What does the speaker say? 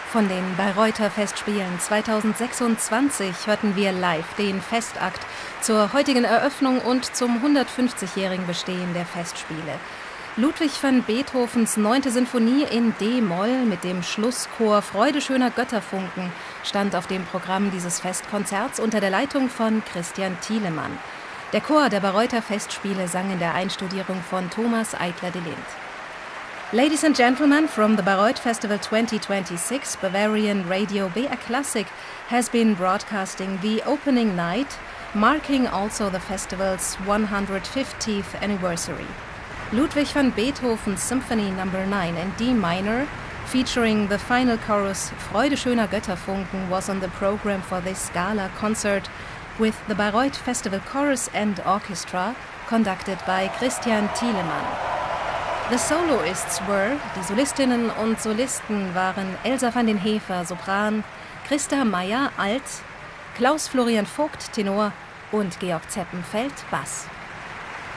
Von den Bayreuther Festspielen 2026 hörten wir live den Festakt zur heutigen Eröffnung und zum 150-jährigen Bestehen der Festspiele. Ludwig van Beethovens 9. Sinfonie in D-Moll mit dem Schlusschor Freude schöner Götterfunken stand auf dem Programm dieses Festkonzerts unter der Leitung von Christian Thielemann. Der Chor der Bayreuther Festspiele sang in der Einstudierung von Thomas Eitler de Lind. Ladies and gentlemen, from the Bayreuth Festival 2026, Bavarian Radio BR Classic has been broadcasting the opening night, marking also the festival's 150th anniversary. Ludwig van Beethoven's Symphony No. 9 in D minor, featuring the final chorus Freude schöner Götterfunken, was on the program for this gala concert with the Bayreuth Festival Chorus and Orchestra, conducted by Christian Thielemann. The soloists were, die Solistinnen und Solisten waren Elsa van den Heever, Sopran, Christa Meyer, Alt, Klaus Florian Vogt, Tenor und Georg Zeppenfeld, Bass.